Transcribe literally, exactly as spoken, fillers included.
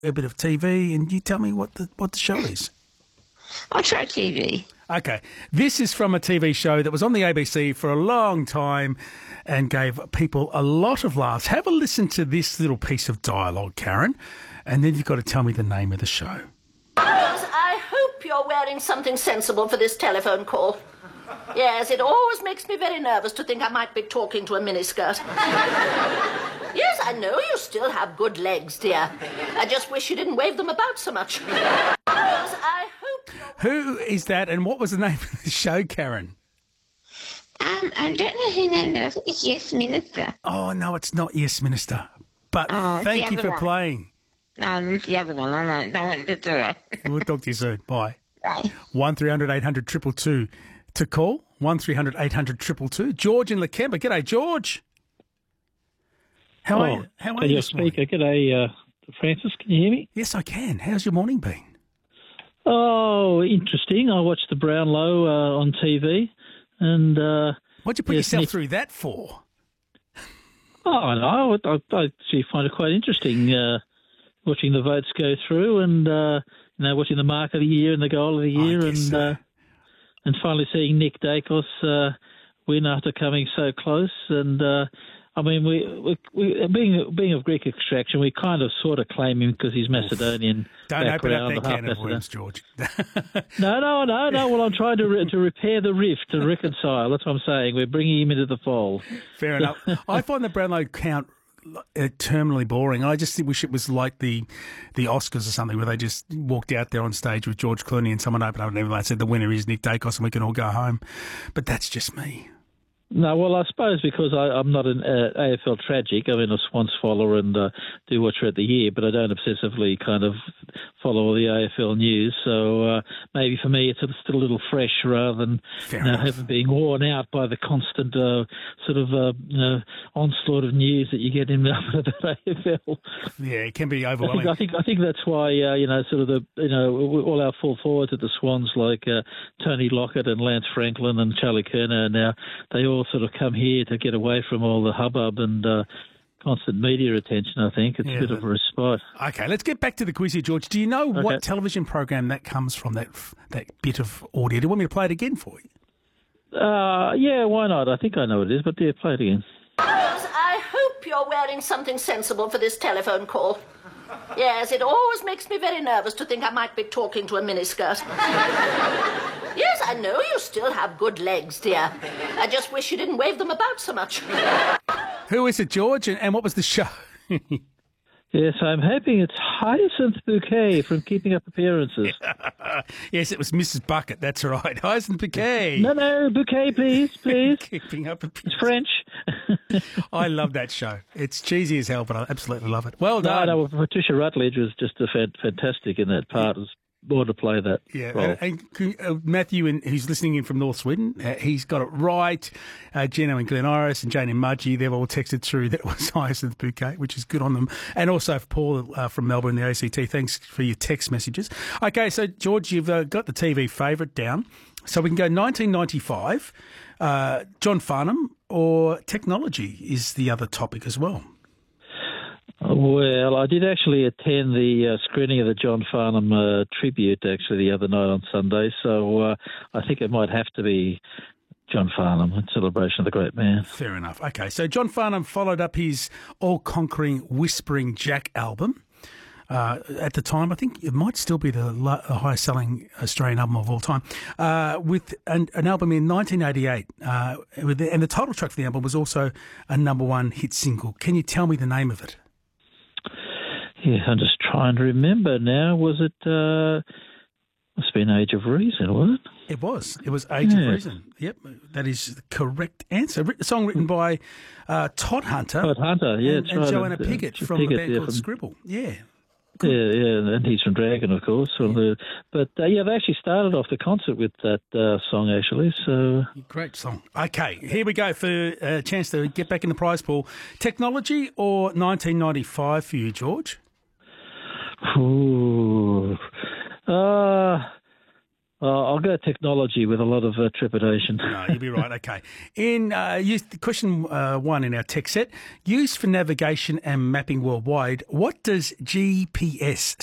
a bit of T V, and you tell me what the what the show is. I'll try T V. Okay. This is from a T V show that was on the A B C for a long time and gave people a lot of laughs. Have a listen to this little piece of dialogue, Karen, and then you've got to tell me the name of the show. Rose, I hope you're wearing something sensible for this telephone call. Yes, it always makes me very nervous to think I might be talking to a miniskirt. Yes, I know you still have good legs, dear. I just wish you didn't wave them about so much. Rose, I hope you're... Who is that, and what was the name of the show, Karen? Um, I don't know who that is. I think it's Yes Minister. Oh, no, it's not Yes Minister. But Oh, it's thank the you other for one. playing. No, it's the other one. I don't, don't want to do it. We'll talk to you soon. Bye. Right. one three hundred eight hundred two two two to call. one three hundred eight hundred two two two. George in Lakemba. G'day, George. How Oh, are you? How are can you you this morning? speak? G'day, uh, Francis. Can you hear me? Yes, I can. How's your morning been? Oh, interesting. I watched the Brownlow uh, on T V, and uh, What'd you put yes, yourself Nick- through that for? oh no, I, I actually find it quite interesting uh, watching the votes go through, and uh, you know, watching the mark of the year and the goal of the I year, guess and so. uh, and finally seeing Nick Dacos uh, win after coming so close, and. Uh, I mean, we, we, we being being of Greek extraction, we kind of sort of claim him because he's Macedonian. Don't open up background, that half can of Macedonian. worms, George. No, no, no, no. Well, I'm trying to re- to repair the rift, to reconcile. That's what I'm saying. We're bringing him into the fold. Fair enough. I find the Brownlow count uh, terminally boring. I just wish it was like the the Oscars or something, where they just walked out there on stage with George Clooney and someone opened up and they said the winner is Nick Dacos and we can all go home. But that's just me. No, well, I suppose because I, I'm not an uh, A F L tragic. I'm a Swans follower and uh, do watch throughout the year, but I don't obsessively kind of follow all the A F L news. So uh, maybe for me it's still a little fresh rather than Fair you know, enough. having being worn out by the constant uh, sort of uh, you know, onslaught of news that you get in the A F L. Yeah, it can be I think, overwhelming. I think I think that's why uh, you know sort of the you know all our full forwards at the Swans like uh, Tony Lockett and Lance Franklin and Charlie Kerner now they all sort of come here to get away from all the hubbub and uh, constant media attention. I think it's Yeah, a bit of a respite. Okay, let's get back to the quiz here, George. Do you know Okay. what television program that comes from, that that bit of audio? Do you want me to play it again for you? Uh, yeah, why not? I think I know what it is, but yeah, play it again. Rose, I hope you're wearing something sensible for this telephone call. Yes, it always makes me very nervous to think I might be talking to a miniskirt. Yes, I know you still have good legs, dear. I just wish you didn't wave them about so much. Who is it, George, and, and what was the show? Yes, I'm hoping it's Hyacinth Bouquet from Keeping Up Appearances. Yes, it was Missus Bucket. That's right. Hyacinth Bouquet. No, no, Bouquet, please, please. Keeping up. It's French. I love that show. It's cheesy as hell, but I absolutely love it. Well No, done. no, Patricia Rutledge was just a fan- fantastic in that part. It was more to play that Yeah, role. and, and uh, Matthew, in, who's listening in from North Sweden, uh, he's got it right. Uh, Gino and Glen Iris and Jane and Mudgee, they've all texted through that it was Hyacinth Bouquet, which is good on them. And also for Paul uh, from Melbourne, the A C T, thanks for your text messages. Okay, so George, you've uh, got the T V favourite down. So we can go nineteen ninety-five, uh, John Farnham, or technology is the other topic as well. Well, I did actually attend the uh, screening of the John Farnham uh, tribute actually the other night on Sunday, so uh, I think it might have to be John Farnham in celebration of the great man. Fair enough. Okay, so John Farnham followed up his all-conquering Whispering Jack album. Uh, at the time, I think it might still be the, lo- the highest-selling Australian album of all time, uh, with an, an album in nineteen eighty-eight. Uh, with the, and the title track for the album was also a number one hit single. Can you tell me the name of it? Yeah, I'm just trying to remember now. Was it, uh, must have been Age of Reason, was it? It was. It was Age Yeah. of Reason. Yep, that is the correct answer. Writ- A song written by uh, Todd Hunter Todd Hunter, yeah, and, that's and right. Joanna Uh, Pickett from Pickett, the band yeah, called from- Scribble. Yeah. Yeah, yeah, and he's from Dragon, of course. On the, but uh, yeah, they actually started off the concert with that uh, song, actually. So Great song. Okay, here we go for a chance to get back in the prize pool. Technology or nineteen ninety-five for you, George? Ooh. Uh, Uh, I'll go technology with a lot of uh, trepidation. No, you'll be right. Okay. In uh, use, question uh, one in our tech set, used for navigation and mapping worldwide, what does G P S